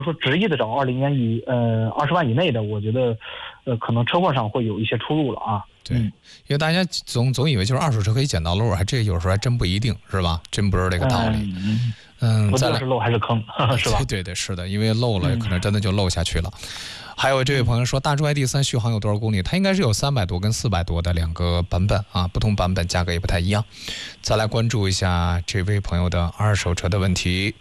说执意的找20年20万以内的，我觉得可能车况上会有一些出入了啊。 对，因为大家总以为就是二手车可以捡到漏，这有时候还真不一定，是吧？真不是这个道理。 不知道是漏还是坑，是吧？ 对，是的，因为漏了，可能真的就漏下去了。还有这位朋友说，大众 ID.3续航有多少公里？它应该是有300多跟400多的2个版本啊，不同版本价格也不太一样。再来关注一下这位朋友的二手车的问题。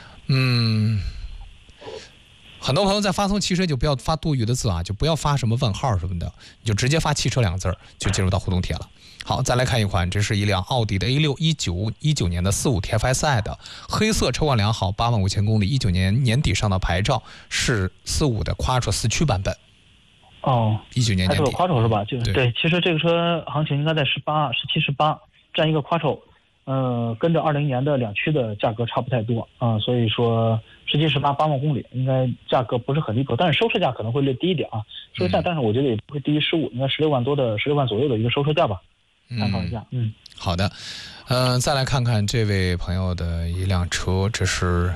很多朋友在发送汽车就不要发多余的字啊，就不要发什么问号什么的，你就直接发汽车2个字就进入到互动帖了。好，再来看一款，这是一辆奥迪的 A6，19年的45 TFSI 的黑色，车况良好，85000公里，19年年底上的牌照，是45的 Quattro 4驱版本。19年年底。 Quattro 是吧？对，其实这个车行情应该在17、18，占一个 Quattro，跟着20年的2驱的价格差不太多啊，所以说17、18 8万公里应该价格不是很离谱，但是收车价可能会略低一点啊，收车价，但是我觉得也不会低于15，应该16万左右的一个收车价吧。参考一下。 好的。再来看看这位朋友的一辆车，这是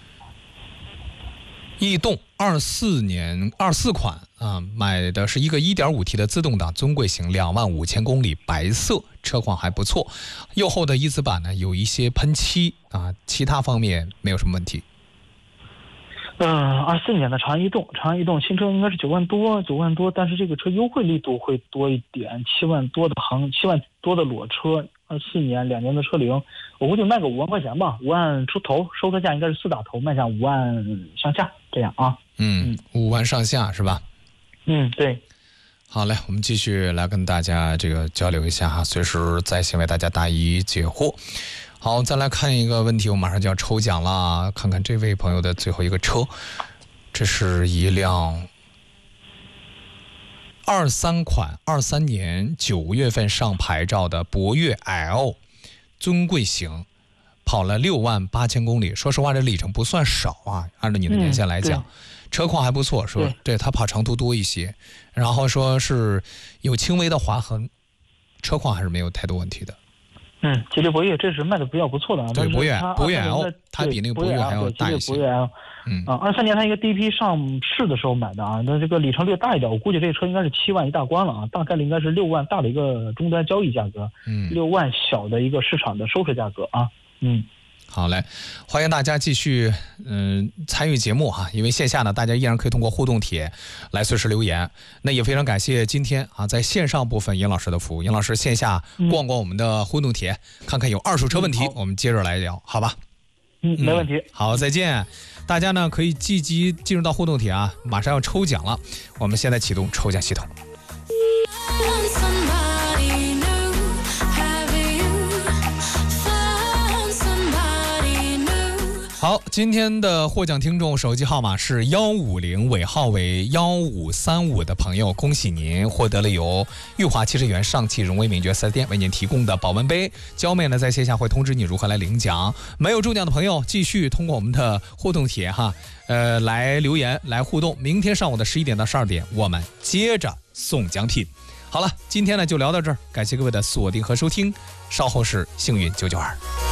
逸动24款啊，买的是一个 1.5T 的自动挡尊贵型，25000公里，白色，车况还不错。右后的一字板呢有一些喷漆啊，其他方面没有什么问题。 24年的长安逸动新车应该是9万多，但是这个车优惠力度会多一点，7万多的裸车，24年2年的车龄，我估计卖个5万块钱吧，5万出头，收车价应该是4打头，卖向5万上下这样啊。 5万上下是吧？ 对。 好嘞，我们继续来跟大家这个交流一下哈，随时在线为大家答疑解惑。好，再来看一个问题，我马上就要抽奖了，看看这位朋友的最后一个车，这是一辆23年9月份上牌照的博越 L 尊贵型，跑了6万8000公里，说实话这里程不算少啊，按照你的年限来讲，车况还不错，说对他跑长途多一些，然后说是有轻微的划痕，车况还是没有太多问题的。 吉利博越这是卖的比较不错的啊。 对，博越 L 它比那个博越还要大一些。 博越 L， 23年它一个第一批上市的时候买的啊，那这个里程略大一点，我估计这个车应该是7万一大关了啊，大概率应该是6万大的一个终端交易价格，6万小的一个市场的收车价格啊。 好嘞，欢迎大家继续参与节目哈，因为线下呢，大家依然可以通过互动帖来随时留言。那也非常感谢今天啊，在线上部分尹老师的服务，尹老师线下逛逛我们的互动帖，看看有二手车问题，我们接着来聊，好吧？ 没问题。 好，再见。大家呢可以积极进入到互动帖啊，马上要抽奖了，我们现在启动抽奖系统。好，今天的获奖听众手机号码是150尾号为1535的朋友，恭喜您获得了由裕华汽车园上汽荣威名爵4S店为您提供的保温杯。娇妹呢在线下会通知你如何来领奖。没有中奖的朋友继续通过我们的互动帖哈，来留言来互动。明天上午的11点到12点，我们接着送奖品。好了，今天呢就聊到这儿，感谢各位的锁定和收听，稍后是幸运992。